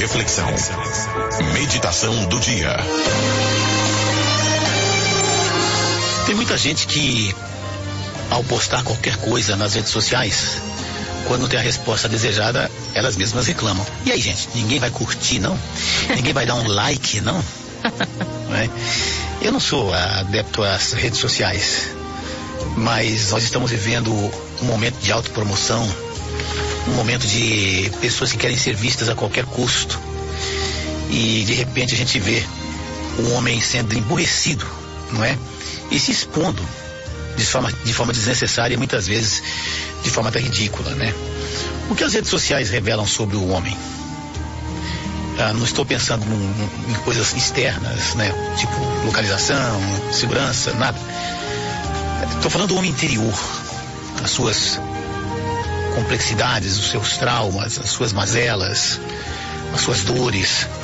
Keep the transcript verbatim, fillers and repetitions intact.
reflexão. Meditação do dia. Tem muita gente que, ao postar qualquer coisa nas redes sociais, quando não tem a resposta desejada, elas mesmas reclamam. E aí, gente, ninguém vai curtir, não? Ninguém vai dar um like, não? Não é? Eu não sou adepto às redes sociais, mas nós estamos vivendo um momento de autopromoção, um momento de pessoas que querem ser vistas a qualquer custo. E de repente a gente vê o homem sendo emburrecido, não é? E se expondo de forma, de forma desnecessária, muitas vezes de forma até ridícula, né? O que as redes sociais revelam sobre o homem? Ah, não estou pensando num, em coisas externas, né? Tipo localização, segurança, nada. Estou falando do homem interior, as suas complexidades, os seus traumas, as suas mazelas, as suas dores.